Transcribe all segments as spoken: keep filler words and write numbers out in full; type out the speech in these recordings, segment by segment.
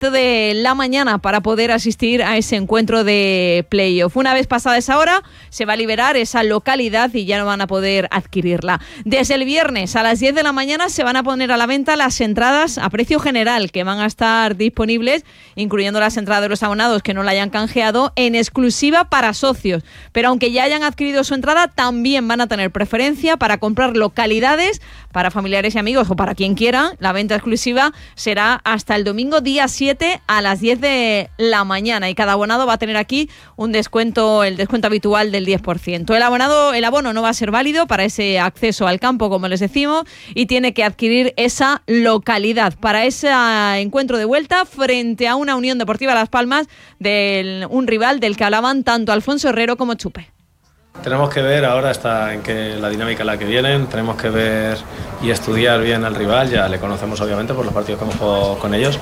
de la mañana para poder asistir a ese encuentro de playoff. Una vez pasada esa hora, se va a liberar esa localidad y ya no van a poder adquirirla. Desde el viernes a las diez de la mañana se van a poner a la venta las entradas a precio general que van a estar disponibles, incluyendo las entradas de los abonados que no la hayan canjeado, en exclusiva para socios. Pero aunque ya hayan adquirido su entrada, también van a tener preferencia para comprar localidades para familiares y amigos o para quien quiera. La venta exclusiva será hasta el domingo día siete a las diez de la mañana y cada abonado va a tener aquí un descuento, el descuento habitual del diez por ciento. El abonado, el abono no va a ser válido para ese acceso al campo, como les decimos, y tiene que adquirir esa localidad para ese encuentro de vuelta frente a una Unión Deportiva Las Palmas, de un rival del que hablaban tanto Alfonso Herrero como Chupe. Tenemos que ver ahora está en que la dinámica en la que vienen, tenemos que ver y estudiar bien al rival, ya le conocemos obviamente por los partidos que hemos jugado con ellos,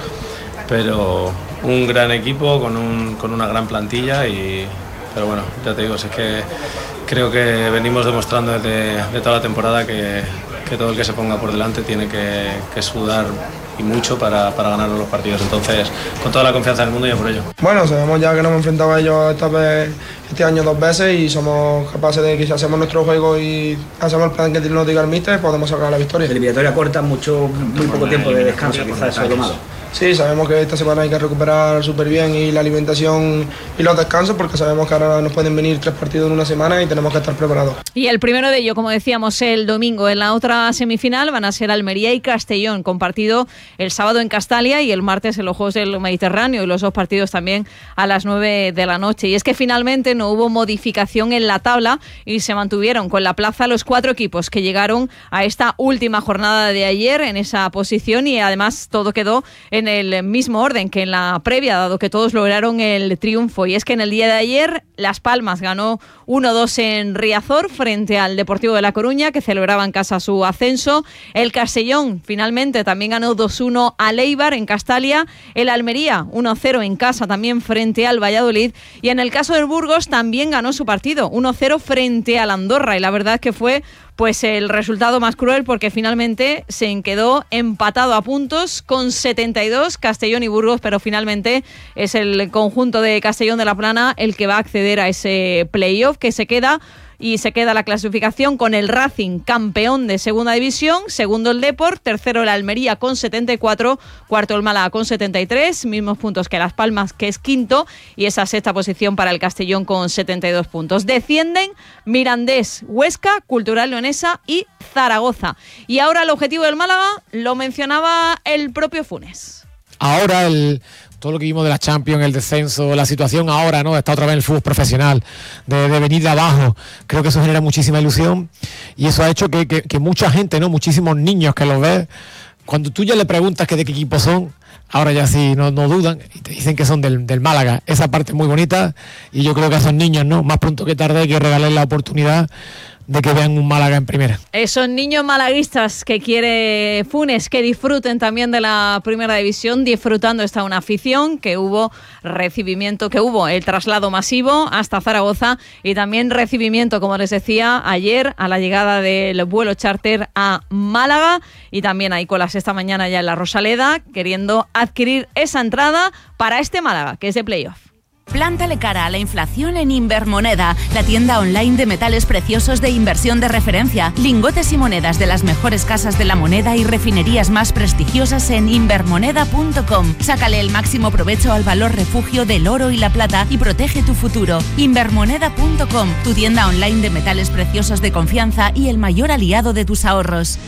pero un gran equipo con, un, con una gran plantilla y, pero bueno, ya te digo, es que creo que venimos demostrando desde de toda la temporada que, que todo el que se ponga por delante tiene que, que sudar y mucho para, para ganar los partidos, entonces con toda la confianza del mundo y a por ello. Bueno, sabemos ya que nos hemos enfrentado a ellos esta vez, este año dos veces y somos capaces de que si hacemos nuestro juego y hacemos el plan que nos diga el míster, podemos sacar la victoria. La eliminatoria corta, mucho, muy poco tiempo de descanso, quizás eso es lo malo. Sí, sabemos que esta semana hay que recuperar súper bien y la alimentación y los descansos, porque sabemos que ahora nos pueden venir tres partidos en una semana y tenemos que estar preparados. Y el primero de ello, como decíamos, el domingo. En la otra semifinal van a ser Almería y Castellón, compartido el sábado en Castalia y el martes en los Juegos del Mediterráneo, y los dos partidos también a las nueve de la noche. Y es que finalmente no hubo modificación en la tabla y se mantuvieron con la plaza los cuatro equipos que llegaron a esta última jornada de ayer en esa posición, y además todo quedó en el mismo orden que en la previa, dado que todos lograron el triunfo. Y es que en el día de ayer Las Palmas ganó uno dos en Riazor frente al Deportivo de La Coruña, que celebraba en casa su ascenso. El Castellón finalmente también ganó dos uno al Eibar en Castalia. El Almería uno cero en casa también frente al Valladolid. Y en el caso del Burgos también ganó su partido uno cero frente al Andorra. Y la verdad es que fue pues el resultado más cruel, porque finalmente se quedó empatado a puntos con setenta y dos Castellón y Burgos, pero finalmente es el conjunto de Castellón de la Plana el que va a acceder a ese playoff, que se queda y se queda la clasificación con el Racing, campeón de segunda división, segundo el Depor, tercero el Almería con setenta y cuatro, cuarto el Málaga con setenta y tres, mismos puntos que Las Palmas, que es quinto, y esa sexta posición para el Castellón con setenta y dos puntos. Descienden Mirandés, Huesca, Cultural Leonesa y Zaragoza. Y ahora el objetivo del Málaga lo mencionaba el propio Funes. Ahora el... todo lo que vimos de la Champions, el descenso, la situación ahora, ¿no? Está otra vez en el fútbol profesional, de, de venir de abajo. Creo que eso genera muchísima ilusión y eso ha hecho que, que, que mucha gente, ¿no? Muchísimos niños que los ves, cuando tú ya le preguntas que de qué equipo son, ahora ya sí no, no dudan y te dicen que son del, del Málaga. Esa parte es muy bonita y yo creo que a esos niños, ¿no? Más pronto que tarde hay que regalarles la oportunidad de que vean un Málaga en primera. Esos niños malaguistas que quiere Funes, que disfruten también de la primera división, disfrutando está una afición, que hubo recibimiento, que hubo el traslado masivo hasta Zaragoza y también recibimiento, como les decía, ayer a la llegada del vuelo charter a Málaga, y también hay colas esta mañana ya en la Rosaleda queriendo adquirir esa entrada para este Málaga, que es de playoff. Plántale cara a la inflación en Invermoneda, la tienda online de metales preciosos de inversión de referencia. Lingotes y monedas de las mejores casas de la moneda y refinerías más prestigiosas en invermoneda punto com. Sácale el máximo provecho al valor refugio del oro y la plata y protege tu futuro. Invermoneda punto com, tu tienda online de metales preciosos de confianza y el mayor aliado de tus ahorros.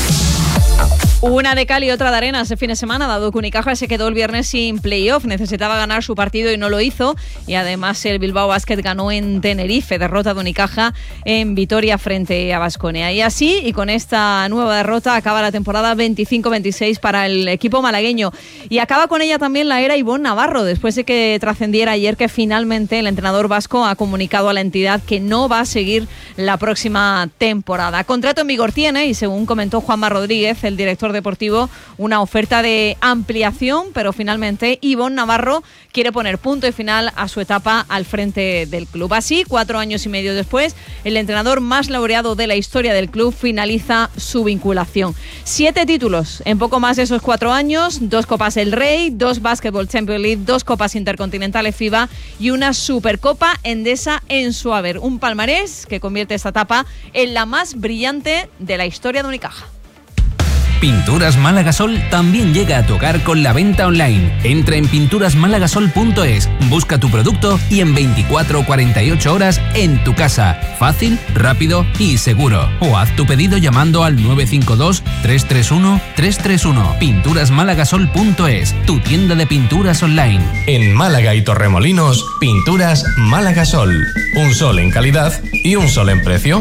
Una de cal y otra de arena ese fin de semana, dado que Unicaja se quedó el viernes sin playoff. Necesitaba ganar su partido y no lo hizo. Y además el Bilbao Basket ganó en Tenerife, derrota de Unicaja en Vitoria frente a Baskonia. Y así, y con esta nueva derrota, acaba la temporada veinticinco veintiséis para el equipo malagueño. Y acaba con ella también la era Ivonne Navarro, después de que trascendiera ayer que finalmente el entrenador vasco ha comunicado a la entidad que no va a seguir la próxima temporada. Contrato en vigor tiene, y según comentó Juanma Rodríguez, el director director deportivo, una oferta de ampliación, pero finalmente Ivonne Navarro quiere poner punto y final a su etapa al frente del club. Así, cuatro años y medio después, el entrenador más laureado de la historia del club finaliza su vinculación. Siete títulos en poco más de esos cuatro años, dos Copas del Rey, dos Basketball Champions League, dos Copas Intercontinentales FIBA y una Supercopa Endesa en su haber. Un palmarés que convierte esta etapa en la más brillante de la historia de Unicaja. Pinturas Málaga Sol también llega a tu hogar con la venta online. Entra en pinturas málaga sol punto es, busca tu producto y en veinticuatro o cuarenta y ocho horas en tu casa. Fácil, rápido y seguro. O haz tu pedido llamando al nueve cinco dos, tres tres uno, tres tres uno. pinturas málaga sol punto es, tu tienda de pinturas online. En Málaga y Torremolinos, Pinturas Málaga Sol. Un sol en calidad y un sol en precio.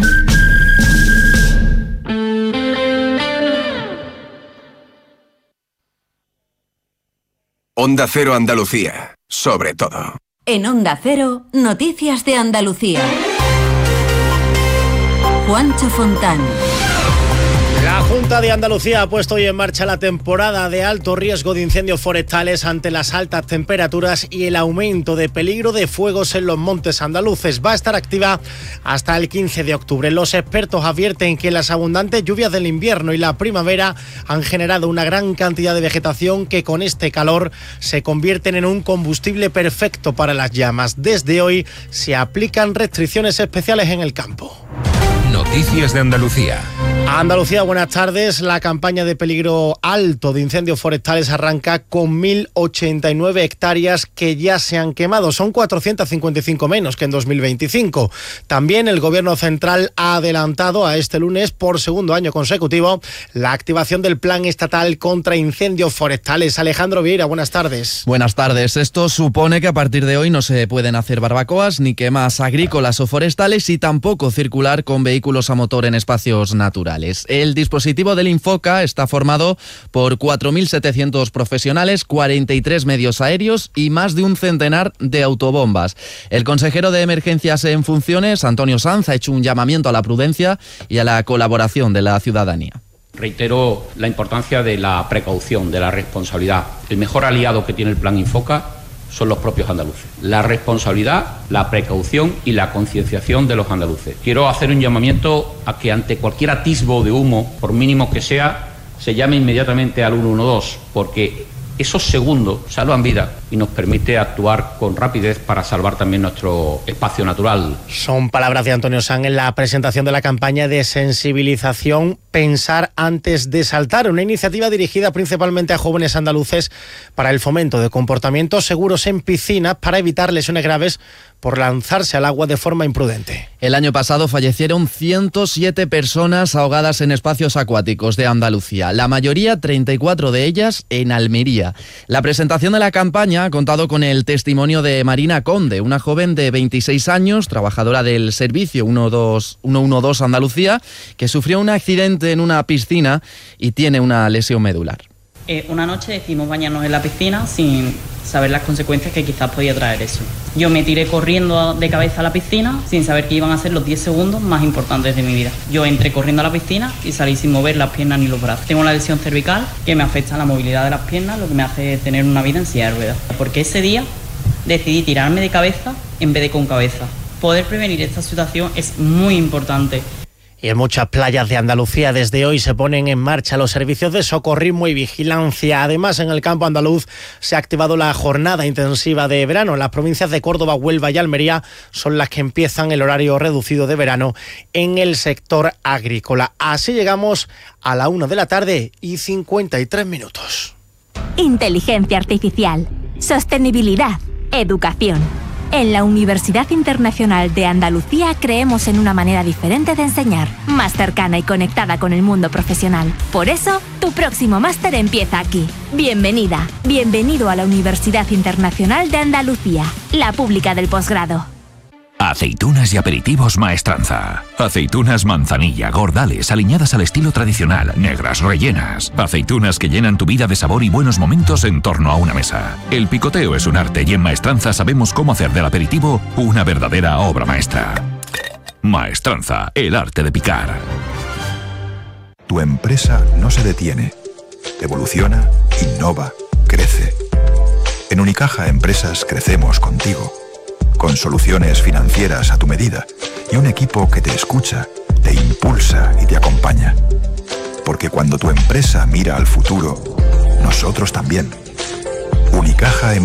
Onda Cero Andalucía, sobre todo. En Onda Cero, Noticias de Andalucía. Juancho Fontán. La Junta de Andalucía ha puesto hoy en marcha la temporada de alto riesgo de incendios forestales ante las altas temperaturas y el aumento de peligro de fuegos en los montes andaluces. Va a estar activa hasta el quince de octubre. Los expertos advierten que las abundantes lluvias del invierno y la primavera han generado una gran cantidad de vegetación que con este calor se convierten en un combustible perfecto para las llamas. Desde hoy se aplican restricciones especiales en el campo. Noticias de Andalucía. Andalucía, buenas tardes. La campaña de peligro alto de incendios forestales arranca con mil ochenta y nueve hectáreas que ya se han quemado. Son cuatrocientos cincuenta y cinco menos que en dos mil veinticinco. También el Gobierno Central ha adelantado a este lunes, por segundo año consecutivo, la activación del Plan Estatal contra Incendios Forestales. Alejandro Vieira, buenas tardes. Buenas tardes. Esto supone que a partir de hoy no se pueden hacer barbacoas ni quemas agrícolas o forestales y tampoco circular con vehículos a motor en espacios naturales. El dispositivo del Infoca está formado por cuatro mil setecientos profesionales, cuarenta y tres medios aéreos y más de un centenar de autobombas. El consejero de Emergencias en funciones, Antonio Sanz, ha hecho un llamamiento a la prudencia y a la colaboración de la ciudadanía. Reitero la importancia de la precaución, de la responsabilidad. El mejor aliado que tiene el Plan Infoca son los propios andaluces. La responsabilidad, la precaución y la concienciación de los andaluces. Quiero hacer un llamamiento a que ante cualquier atisbo de humo, por mínimo que sea, se llame inmediatamente al uno uno dos, porque esos segundos salvan vidas y nos permite actuar con rapidez para salvar también nuestro espacio natural. Son palabras de Antonio Sanz en la presentación de la campaña de sensibilización Pensar antes de saltar, una iniciativa dirigida principalmente a jóvenes andaluces para el fomento de comportamientos seguros en piscinas para evitar lesiones graves por lanzarse al agua de forma imprudente. El año pasado fallecieron ciento siete personas ahogadas en espacios acuáticos de Andalucía, la mayoría, treinta y cuatro de ellas, en Almería. La presentación de la campaña ha contado con el testimonio de Marina Conde, una joven de veintiséis años, trabajadora del servicio uno uno dos Andalucía, que sufrió un accidente en una piscina y tiene una lesión medular. Eh, una noche decidimos bañarnos en la piscina sin saber las consecuencias que quizás podía traer eso. Yo me tiré corriendo de cabeza a la piscina sin saber que iban a ser los diez segundos más importantes de mi vida. Yo entré corriendo a la piscina y salí sin mover las piernas ni los brazos. Tengo una lesión cervical que me afecta a la movilidad de las piernas, lo que me hace tener una vida en silla de ruedas. Porque ese día decidí tirarme de cabeza en vez de con cabeza. Poder prevenir esta situación es muy importante. Y en muchas playas de Andalucía desde hoy se ponen en marcha los servicios de socorrismo y vigilancia. Además, en el campo andaluz se ha activado la jornada intensiva de verano. Las provincias de Córdoba, Huelva y Almería son las que empiezan el horario reducido de verano en el sector agrícola. Así llegamos a la una de la tarde y cincuenta y tres minutos. Inteligencia artificial, sostenibilidad, educación. En la Universidad Internacional de Andalucía creemos en una manera diferente de enseñar, más cercana y conectada con el mundo profesional. Por eso, tu próximo máster empieza aquí. Bienvenida, bienvenido a la Universidad Internacional de Andalucía, la pública del posgrado. Aceitunas y aperitivos Maestranza. Aceitunas manzanilla, gordales, aliñadas al estilo tradicional, negras, rellenas. Aceitunas que llenan tu vida de sabor y buenos momentos en torno a una mesa. El picoteo es un arte y en Maestranza sabemos cómo hacer del aperitivo una verdadera obra maestra. Maestranza, el arte de picar. Tu empresa no se detiene. evoluciona, innova, crece. En Unicaja Empresas crecemos contigo, con soluciones financieras a tu medida y un equipo que te escucha, te impulsa y te acompaña. Porque cuando tu empresa mira al futuro, nosotros también. Unicaja Empresas.